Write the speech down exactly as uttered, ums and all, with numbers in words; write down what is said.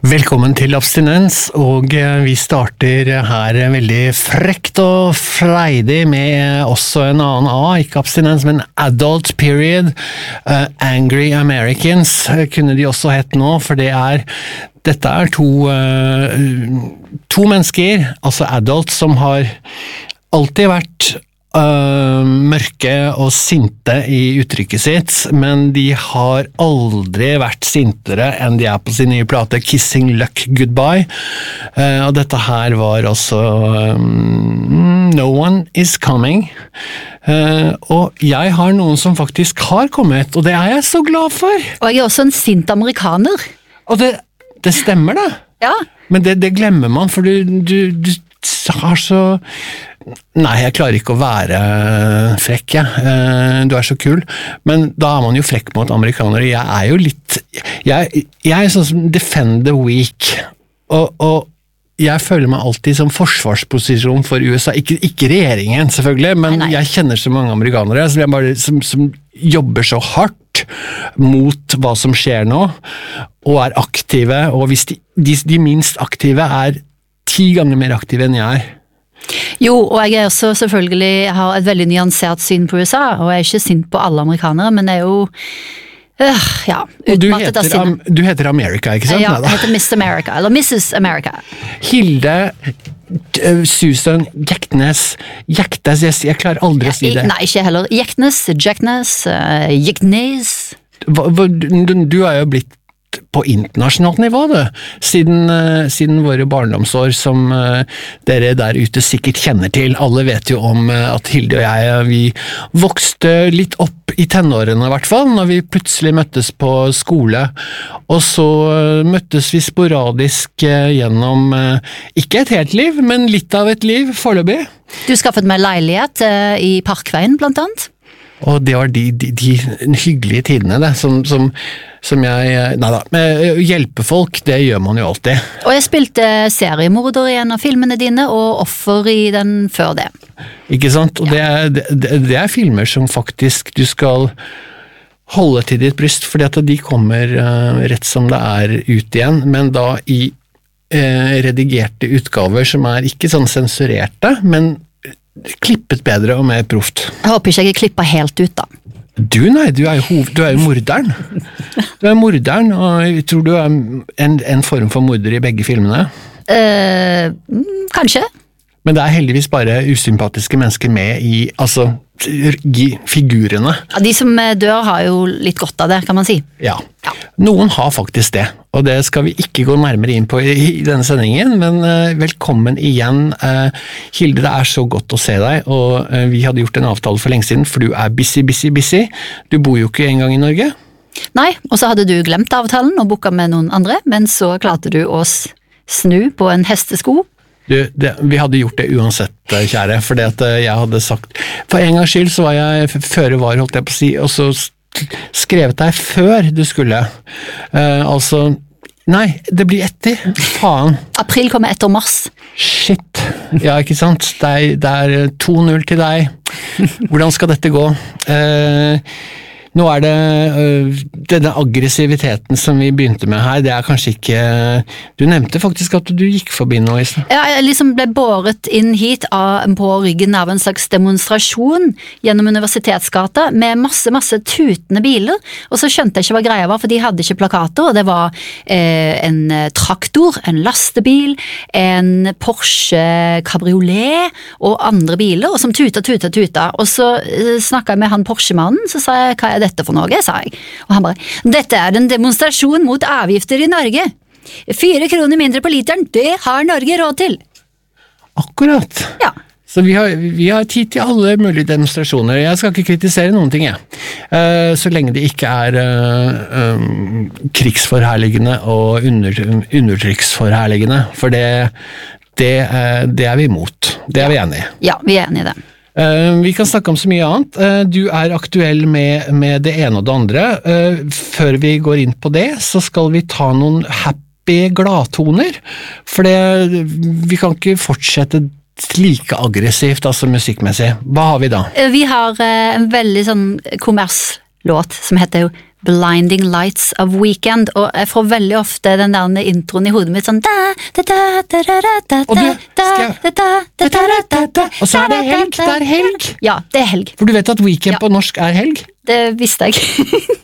Velkommen til Abstinens, og vi starter her veldig frekt og freidig med også en annen A, ikke abstinens, men Adult Period, uh, Angry Americans kunne de også hett nå, for det er, dette er to, uh, to mennesker, altså adults, som har alltid vært Uh, mørke og sinte i uttrykket sitt, men de har aldri vært sintere enn de er på sin nye plate Kissing Luck Goodbye, uh, og dette her var altså um, No One Is Coming, uh, og jeg har noen som faktisk har kommet, og det er jeg så glad for. Og jeg er også en sint amerikaner. Og det, det stemmer det. Ja. Men det, det glemmer man, for du, du, du har så... Nei, jeg klarer ikke å være frekk, jeg. Du er så kul. Men da er man jo frekk mot amerikanere. Jeg er jo litt... Jeg, jeg er sånn som defend the weak. Og, og jeg føler meg alltid som forsvarsposisjon for U S A. Ikke, ikke regjeringen, selvfølgelig, men nei, nei. Jeg kjenner så mange amerikanere som, jeg bare, som, som jobber så hardt mot hva som skjer nå, og er aktive. Og hvis de, de, de minst aktive er ti ganger mer aktive enn jeg er. Jo, og jeg er også selvfølgelig, jeg har et veldig nyansert syn på U S A, og jeg er ikke sint på alle amerikanere, men det er jo, øh, ja, utmattet av sinne. Du heter America, ikke sant? Ja, jeg heter Miss America, eller Missus America. Hilde uh, Susan Jeknes, Jeknes, jeg, jeg klarer aldri å si det. Nei, ikke heller. Jeknes, Jeknes, uh, Jeknes. Hva, hva, du, du er jo blitt på internasjonalt nivå, du. Siden, uh, siden våre barndomsår, som uh, dere der ute sikkert kjenner til. Alle vet jo om uh, at Hilde og jeg, uh, vi vokste litt opp i tenårene i hvert fall, når vi plutselig møttes på skole, og så uh, møttes vi sporadisk uh, gjennom, uh, ikke et helt liv, men litt av et liv, foreløpig. Du skaffet meg leilighet uh, i Parkveien, blant annet. Og det var de, de, de hyggelige tidene, det, som, som, som jeg, neida, hjelpe folk, det gjør man jo alltid. Og jeg spilte seriemorder i en av filmene dine, og offer i den før det. Ikke sant? Og ja. det, er, det, det er filmer som faktisk du skal holde til ditt bryst, fordi at de kommer uh, rett som det er ut igjen, men da i uh, redigerte utgaver som er ikke sånn sensurerte, men klippet bedre og mer proft. Jeg håper ikke jeg er klippet helt ut da. Du, nei, du er jo, hoved, du er jo morderen. Du er morderen, og jeg tror du er en, en form for morder i begge filmene. Uh, kanskje. Men det er heldigvis bare usympatiske mennesker med i, altså, figurene. Ja, de som dør har jo litt godt av det, kan man si. Ja, ja. Noen har faktisk det, og det skal vi ikke gå nærmere inn på i, i denne sendingen, men uh, velkommen igjen. Uh, Hilde, det er så godt å se deg, og uh, vi hadde gjort en avtale for lenge siden, for du er busy, busy, busy. Du bor jo ikke engang i Norge. Nei, og så hadde du glemt avtalen og boket med noen andre, men så klarte du å snu på en hestesko. Du, det, vi hadde gjort det uansett, kjære, fordi at jeg hadde sagt, for en gangs skyld så var jeg føre var, holdt jeg på å si, og så skrevet deg før du skulle. Uh, altså, nei, det blir etter, faen. April kommer etter mars. Shit, ja, ikke sant? Det er, det er to null til deg. Hvordan skal dette gå? Uh, Nå er det øh, denne aggressiviteten som vi begynte med her, det er kanskje ikke... Du nevnte faktisk at du gikk forbi noe. Ja, jeg liksom ble båret inn hit av, på ryggen av en slags demonstrasjon gjennom Universitetsgata med masse, masse tutende biler, og så skjønte jeg ikke hva greia var, for de hadde ikke plakater, og det var eh, en traktor, en lastebil, en Porsche Cabriolet og andre biler, og som tuta, tuta, tuta, og så eh, snakket jeg med han Porsche-mannen, så sa jeg, hva er det dette for noe, sa jeg. Og han bare, dette er en demonstrasjon mot avgifter i Norge. Fire kroner mindre på literen, det har Norge råd til. Akkurat. Ja. Så vi har, vi har tid til alle mulige demonstrasjoner. Jeg skal ikke kritisere noen ting, jeg. Uh, så lenge det ikke er uh, um, krigsforherligende og under, undertrykksforherligende, for det, det, uh, det er vi imot. Det er vi enige i. Ja, vi er enige i det. Uh, vi kan snakke om så mye annet. Uh, du er aktuell med, med det ene og det andre. Uh, før vi går inn på det, så skal vi ta noen happy gladtoner, for det, vi kan ikke fortsette like aggressivt, altså musikkmessig. Hva har vi da? Vi har uh, en veldig sånn kommerslåt som heter Blinding Lights of Weekend, og jeg får veldig ofte den der introen i hodet mitt sånn da, da, da, da, da, da, da, Og du, da, skal jeg- da, da, da, da, da, da, da, Og så er det helg, det er helg! Ja, det er helg. For du vet at weekend Ja. på norsk er helg? Det visste jeg.